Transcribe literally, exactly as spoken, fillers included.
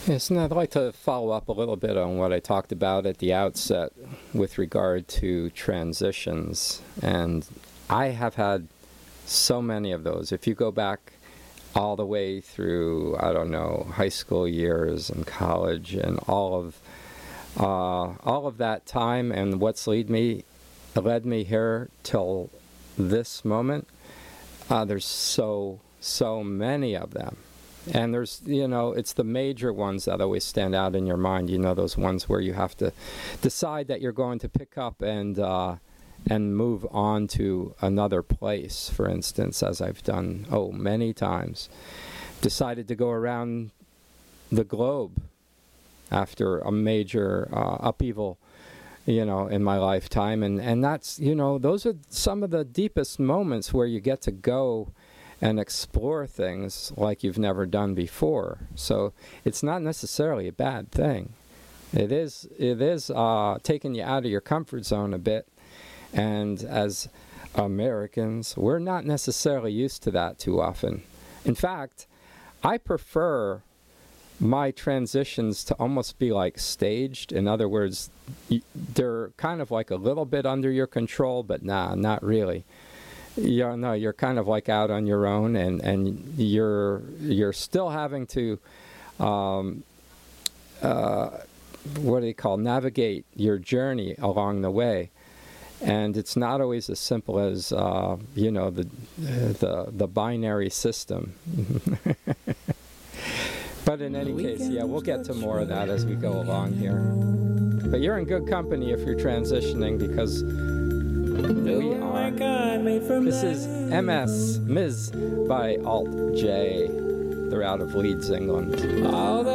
Yes, and I'd like to follow up a little bit on what I talked about at the outset with regard to transitions. And I have had so many of those. If you go back all the way through, I don't know, high school years and college and all of uh, all of that time, and what's lead me led me here till this moment, uh, there's so, so many of them. And there's, you know, it's the major ones that always stand out in your mind, you know, those ones where you have to decide that you're going to pick up and uh, and move on to another place, for instance, as I've done, oh, many times. Decided to go around the globe after a major uh, upheaval, you know, in my lifetime. And, and that's, you know, those are some of the deepest moments where you get to go and explore things like you've never done before. So it's not necessarily a bad thing. It is, it is uh, taking you out of your comfort zone a bit. And as Americans, we're not necessarily used to that too often. In fact, I prefer my transitions to almost be like staged. In other words, they're kind of like a little bit under your control, but nah, not really. Yeah, no, you're kind of like out on your own, and, and you're you're still having to, um, uh, what do you call, navigate your journey along the way, and it's not always as simple as uh, you know the the the binary system. But in any case, yeah, we'll get to more of that as we go along here. But you're in good company if you're transitioning, because we are. This is M S, Miz by Alt J. They're out of Leeds, England.